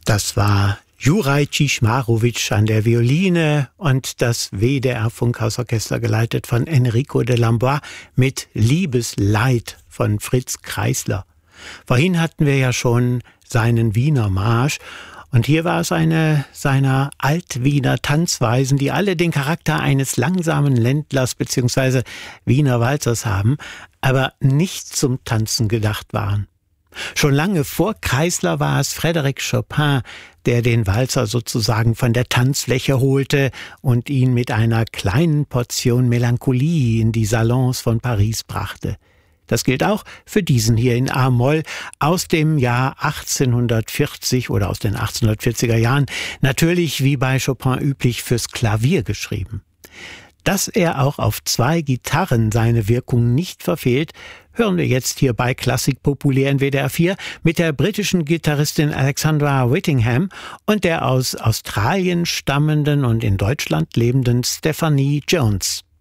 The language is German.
Das war Juraj Ciszmarowicz an der Violine und das WDR-Funkhausorchester geleitet von Enrico de Lambois mit Liebesleid von Fritz Kreisler. Vorhin hatten wir ja schon seinen Wiener Marsch und hier war es eine seiner Altwiener Tanzweisen, die alle den Charakter eines langsamen Ländlers bzw. Wiener Walzers haben, aber nicht zum Tanzen gedacht waren. Schon lange vor Kreisler war es Frédéric Chopin, der den Walzer sozusagen von der Tanzfläche holte und ihn mit einer kleinen Portion Melancholie in die Salons von Paris brachte. Das gilt auch für diesen hier in A-Moll aus dem Jahr 1840 oder aus den 1840er Jahren, natürlich wie bei Chopin üblich fürs Klavier geschrieben. Dass er auch auf 2 Gitarren seine Wirkung nicht verfehlt, hören wir jetzt hier bei Klassik populär in WDR 4 mit der britischen Gitarristin Alexandra Whittingham und der aus Australien stammenden und in Deutschland lebenden Stephanie Jones.